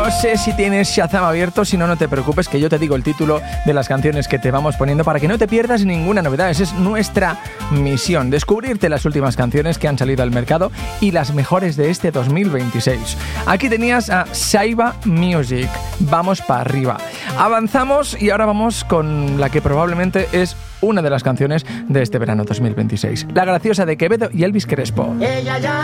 No sé si tienes Shazam abierto, si no, no te preocupes, que yo te digo el título de las canciones que te vamos poniendo para que no te pierdas ninguna novedad. Esa es nuestra misión, descubrirte las últimas canciones que han salido al mercado y las mejores de este 2026. Aquí tenías a Saiba Music. Vamos para arriba. Avanzamos y ahora vamos con la que probablemente es una de las canciones de este verano 2026. La graciosa de Quevedo y Elvis Crespo. Ella ya